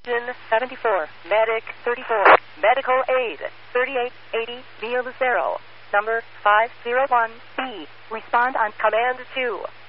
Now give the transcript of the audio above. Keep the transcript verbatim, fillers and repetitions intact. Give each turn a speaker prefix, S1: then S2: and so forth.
S1: Engine seventy-four, Medic thirty-four, Medical Aid thirty-eight eighty via Lucero, number five zero one B. Respond on Command two.